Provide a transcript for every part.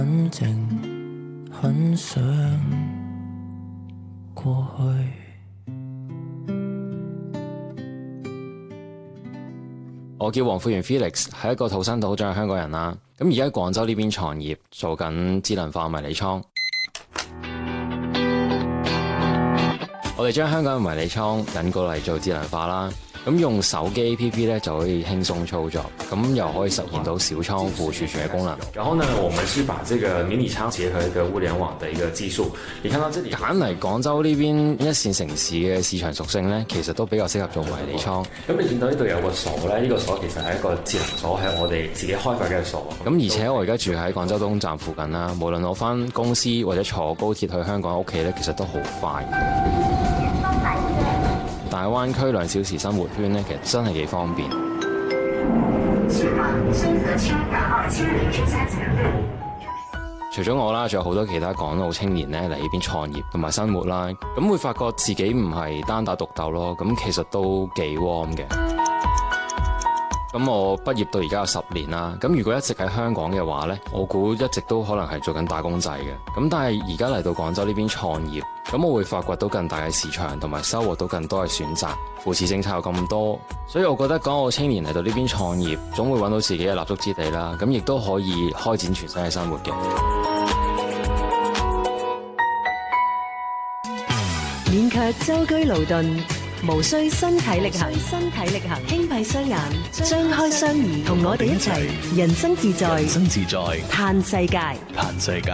很靜，很想過去。 我叫黃富源 Felix， 係一個土生土長嘅香港人啦。咁而家喺廣州呢邊創業，做緊智能化迷你倉。我哋將香港嘅迷你倉引過嚟做智能化啦。咁用手機 APP 咧就可以輕鬆操作，咁又可以實現到小倉庫儲存嘅功能。然後呢，我們是把這個迷你倉結合一個物聯網的一個技術。你看到這裡揀嚟廣州呢邊一線城市嘅市場屬性咧，其實都比較適合做迷你倉。咁你見到呢度有個鎖咧，呢個鎖其實係一個智能鎖，係我哋自己開發嘅鎖。咁而且我而家住喺廣州東站附近啦，無論我返公司或者坐高鐵去香港屋企咧，其實都好快。大灣區2小時生活圈咧，其實真係幾方便。除咗我啦，仲有好多其他港澳青年咧嚟呢邊創業同埋生活啦，咁會發覺自己唔係單打獨鬥咯，咁其實都幾 warm 嘅。咁我畢業到而家有10年啦，咁如果一直喺香港嘅話呢，我估一直都可能係做緊打工仔嘅。咁但係而家嚟到廣州呢邊創業，咁我會發掘到更大嘅市場，同埋收穫到更多嘅選擇。扶持政策有咁多，所以我覺得港澳青年嚟到呢邊創業，總會揾到自己嘅立足之地啦。咁亦都可以開展全新嘅生活嘅。 免卻舟車勞頓，無需身體力行，輕閉雙眼，張開雙耳，同我哋一齊人生自在，嘆世界。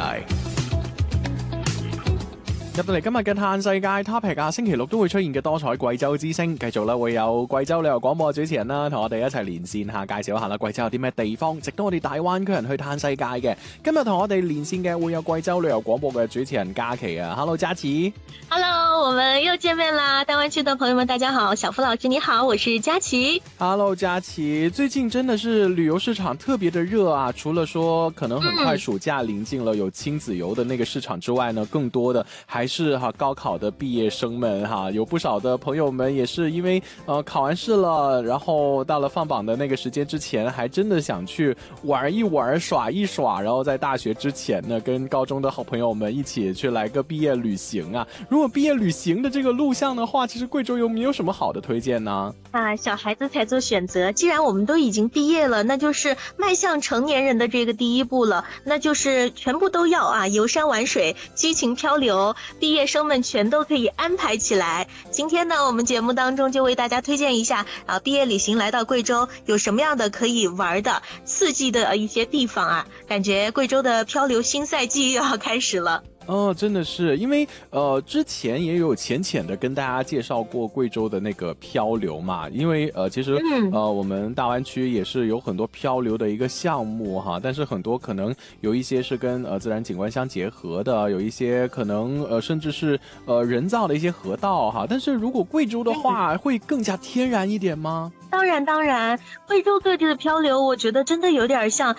入到嚟今日嘅嘆世界 topic 啊，星期六都會出現嘅多彩貴州之聲，繼續啦會有貴州旅遊廣播嘅主持人啦，同我哋一齊連線下，介紹一下啦貴州有啲咩地方值得我哋大灣區人去嘆世界嘅。今日同我哋連線嘅會有貴州旅遊廣播嘅主持人嘉琪啊 ，Hello 嘉琪 ，Hello， 我們又見面啦，大灣區的朋友們大家好，小付老師你好，我是嘉琪。 Hello 嘉琪，最近真的是旅遊市場特別的熱啊，除了說可能很快暑假臨近了，有親子遊的那個市場之外呢，更多的還是高考的畢業生們有不少的朋友們也是因為考完試了，然後到了放榜的那個時間之前，還真的想去玩一玩耍一耍，然後在大學之前呢，跟高中的好朋友們一起去來個畢業旅行啊。如果畢業旅行的這個路向的話，其實貴州有沒有什麼好的推薦呢？ 小孩子才做選擇，既然我們都已經畢業了，那就是邁向成年人的這個第一步了，那就是全部都要遊山玩水，激情漂流，畢業生們全都可以安排起來。今天呢，我們節目當中就為大家推薦一下畢業旅行來到貴州有什麼樣的可以玩的刺激的一些地方啊，感覺貴州的漂流新賽季又要開始了。 真的是因為之前也有淺淺的跟大家介紹過貴州的那個漂流嘛，因為其實我們大灣區也是有很多漂流的一個項目哈，但是很多可能有一些是跟自然景觀相結合的，有一些可能甚至是人造的一些河道哈，但是如果貴州的話會更加天然一點嗎？ 當然，貴州各地的漂流我覺得真的有點像